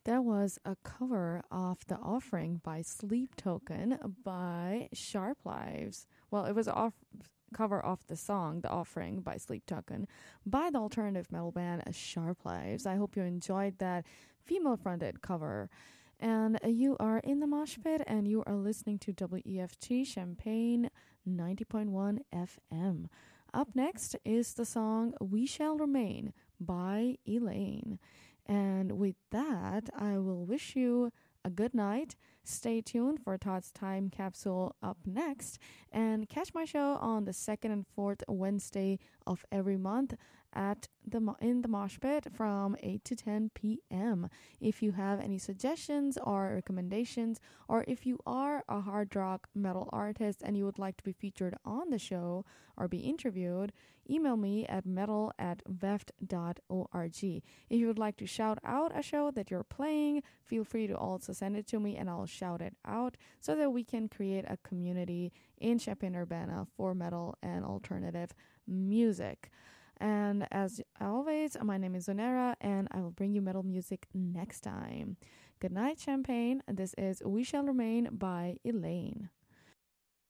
That was a cover of The Offering by Sleep Token by Sharp Lives. Well, it was off cover of the song The Offering by Sleep Token by the alternative metal band Sharp Lives. I hope you enjoyed that female-fronted cover. And you are in the mosh pit and you are listening to WEFT Champaign 90.1 FM. Up next is the song We Shall Remain by Elaine. And with that, I will wish you a good night. Stay tuned for Todd's Time Capsule up next. And catch my show on the second and fourth Wednesday of every month in the Mosh Pit from 8 to 10 p.m. If you have any suggestions or recommendations, or if you are a hard rock metal artist and you would like to be featured on the show or be interviewed, email me at metal@veft.org. If you would like to shout out a show that you're playing, feel free to also send it to me and I'll shout it out so that we can create a community in Champaign-Urbana for metal and alternative music. And as always, my name is Zonera, and I will bring you metal music next time. Good night, Champaign. This is We Shall Remain by Elaine.